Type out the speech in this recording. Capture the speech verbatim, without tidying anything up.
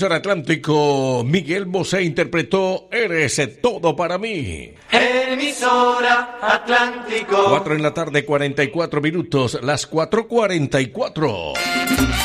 Atlántico, Miguel Bosé interpretó Eres todo para mí. Emisora Atlántico. Cuatro en la tarde, cuarenta y cuatro minutos, las cuatro cuarenta y cuatro.